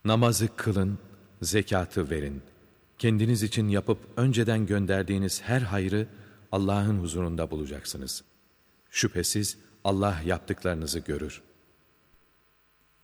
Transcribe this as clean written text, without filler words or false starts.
Namazı kılın, zekatı verin. Kendiniz için yapıp önceden gönderdiğiniz her hayrı Allah'ın huzurunda bulacaksınız. Şüphesiz Allah yaptıklarınızı görür.